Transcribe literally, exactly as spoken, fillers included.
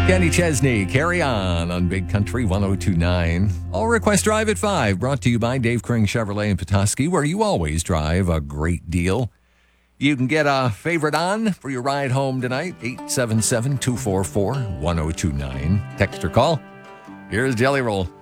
Kenny Chesney, Carry On on Big Country one oh two point nine. All Request Drive at five, brought to you by Dave Kring Chevrolet in Petoskey, where you always drive a great deal. You can get a favorite on for your ride home tonight, eight seven seven, two four four, one oh two nine. Text or call. Here's Jelly Roll.